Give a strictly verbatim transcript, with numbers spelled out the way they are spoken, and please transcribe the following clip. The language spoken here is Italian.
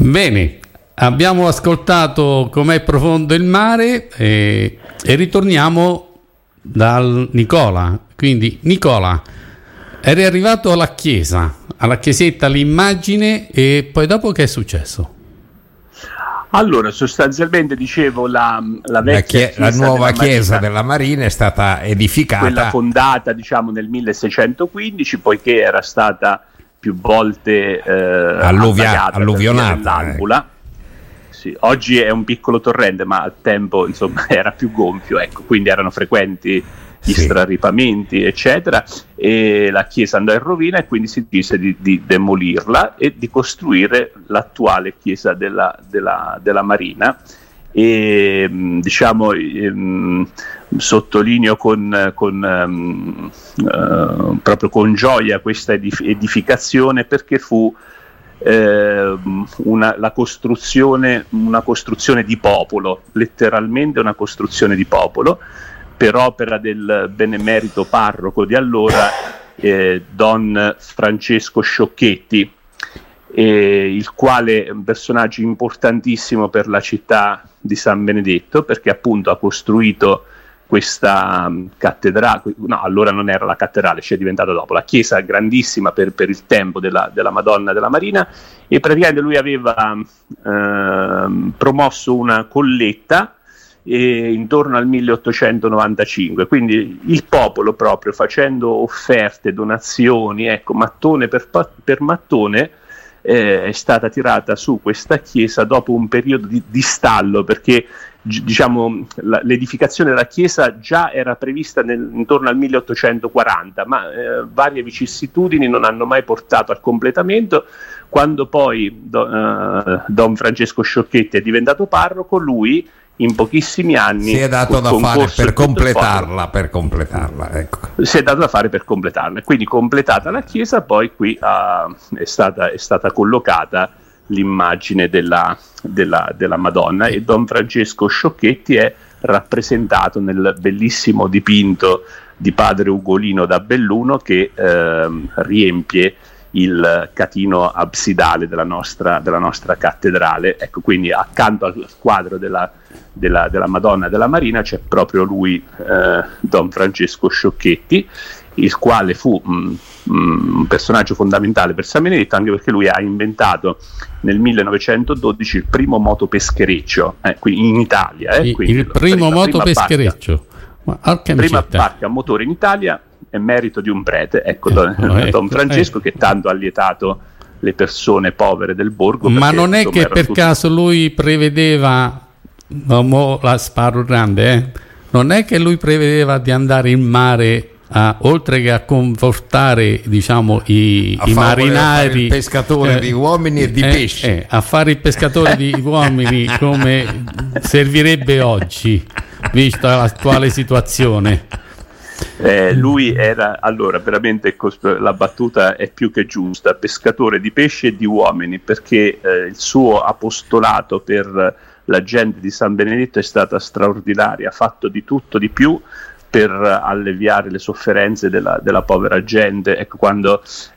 Bene, abbiamo ascoltato Com'è profondo il mare e, e ritorniamo dal Nicola. Quindi Nicola, eri arrivato alla chiesa, alla chiesetta, l'immagine, e poi dopo che è successo? Allora, sostanzialmente dicevo la, la vecchia la, chie- chiesa la nuova della chiesa Marina, della Marina è stata edificata, quella fondata diciamo nel milleseicentoquindici, poiché era stata più volte eh, Alluvia- alluvionata dell'Albula. Eh. Sì, oggi è un piccolo torrente, ma al tempo insomma era più gonfio, ecco, quindi erano frequenti gli Sì. straripamenti eccetera, e la chiesa andò in rovina e quindi si decise di, di demolirla e di costruire l'attuale chiesa della, della, della Marina. E diciamo ehm, sottolineo con, con ehm, eh, proprio con gioia questa edif- edificazione, perché fu eh, una, la costruzione una costruzione di popolo, letteralmente una costruzione di popolo, per opera del benemerito parroco di allora, eh, Don Francesco Sciocchetti, eh, il quale è un personaggio importantissimo per la città di San Benedetto, perché appunto ha costruito questa um, cattedrale, no, allora non era la cattedrale, ci è diventata dopo, la chiesa grandissima per, per il tempo della, della Madonna della Marina, e praticamente lui aveva um, promosso una colletta e intorno al milleottocentonovantacinque, quindi il popolo, proprio facendo offerte, donazioni, ecco, mattone per, per mattone, eh, è stata tirata su questa chiesa dopo un periodo di, di stallo, perché g- diciamo la, l'edificazione della chiesa già era prevista nel, intorno al milleottocentoquaranta, ma eh, varie vicissitudini non hanno mai portato al completamento. Quando poi do, uh, Don Francesco Sciocchetti è diventato parroco, lui in pochissimi anni si è dato da fare per completarla, per completarla, ecco. Si è dato da fare per completarla, quindi completata la chiesa, poi qui uh, è stata, è stata collocata l'immagine della, della, della Madonna, e Don Francesco Sciocchetti è rappresentato nel bellissimo dipinto di padre Ugolino da Belluno che eh, riempie il catino absidale della nostra, della nostra cattedrale. Ecco, quindi accanto al quadro della, della, della Madonna della Marina c'è proprio lui, eh, Don Francesco Sciocchetti, il quale fu mh, mh, un personaggio fondamentale per San Benedetto, anche perché lui ha inventato nel millenovecentododici il primo motopeschereccio, eh, qui in Italia. Eh, il, il primo motopeschereccio. La prima barca a motore in Italia è merito di un prete, ecco, Don, ecco, ecco Don Francesco, ecco. che tanto ha lietato le persone povere del borgo. Ma perché, non è insomma, che per tutto... caso lui prevedeva, no, mo la sparo grande, eh? Non è che lui prevedeva di andare in mare a, oltre che a confortare, diciamo, i, i marinari, il pescatore eh, di uomini e di eh, pesci, eh, a fare il pescatore di uomini come servirebbe oggi, vista l'attuale situazione. Eh, lui era, allora, veramente la battuta è più che giusta, pescatore di pesci e di uomini, perché eh, il suo apostolato per la gente di San Benedetto è stata straordinaria, ha fatto di tutto di più per alleviare le sofferenze della, della povera gente. Ecco, quando